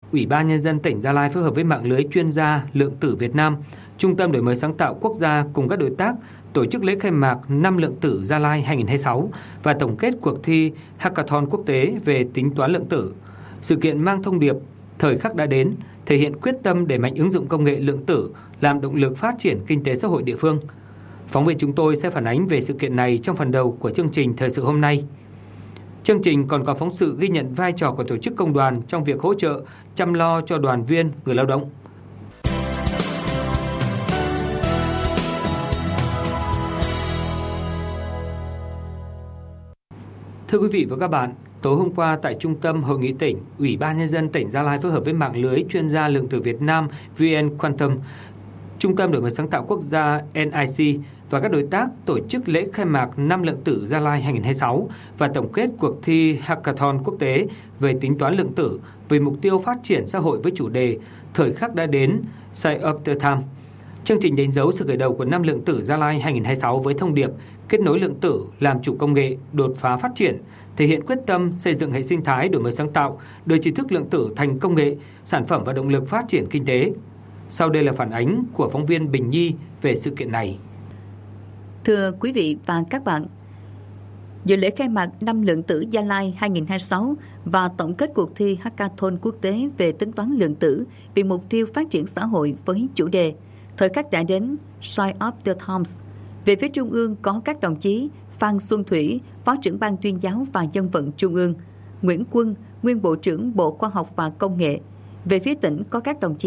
Ủy ban Nhân dân tỉnh Gia Lai phối hợp với mạng lưới chuyên gia lượng tử Việt Nam, Trung tâm Đổi mới sáng tạo quốc gia cùng các đối tác tổ chức lễ khai mạc năm lượng tử Gia Lai 2026 và tổng kết cuộc thi Hackathon quốc tế về tính toán lượng tử. Sự kiện mang thông điệp thời khắc đã đến, thể hiện quyết tâm đẩy mạnh ứng dụng công nghệ lượng tử làm động lực phát triển kinh tế xã hội địa phương. Phóng viên chúng tôi sẽ phản ánh về sự kiện này trong phần đầu của chương trình Thời sự hôm nay. Chương trình còn có phóng sự ghi nhận vai trò của tổ chức công đoàn trong việc hỗ trợ, chăm lo cho đoàn viên, người lao động. Thưa quý vị và các bạn, tối hôm qua tại Trung tâm Hội nghị tỉnh, Ủy ban Nhân dân tỉnh Gia Lai phối hợp với mạng lưới chuyên gia lượng tử Việt Nam VN Quantum, Trung tâm Đổi mới sáng tạo quốc gia NIC và các đối tác tổ chức lễ khai mạc năm lượng tử Gia Lai 2026 và tổng kết cuộc thi Hackathon quốc tế về tính toán lượng tử vì mục tiêu phát triển xã hội với chủ đề Thời khắc đã đến, Sign of the Time. Chương trình đánh dấu sự khởi đầu của năm lượng tử Gia Lai 2026 với thông điệp kết nối lượng tử làm chủ công nghệ, đột phá phát triển, thể hiện quyết tâm xây dựng hệ sinh thái đổi mới sáng tạo, đưa tri thức lượng tử thành công nghệ, sản phẩm và động lực phát triển kinh tế. Sau đây là phản ánh của phóng viên Bình Nhi về sự kiện này. Thưa quý vị và các bạn, dự lễ khai mạc năm lượng tử Gia Lai 2026 và tổng kết cuộc thi Hackathon quốc tế về tính toán lượng tử vì mục tiêu phát triển xã hội với chủ đề Thời khắc đã đến, Sign of the Times. Về phía Trung ương có các đồng chí Phan Xuân Thủy, Phó trưởng Ban Tuyên giáo và Dân vận Trung ương, Nguyễn Quân, nguyên Bộ trưởng Bộ Khoa học và Công nghệ. Về phía tỉnh có các đồng chí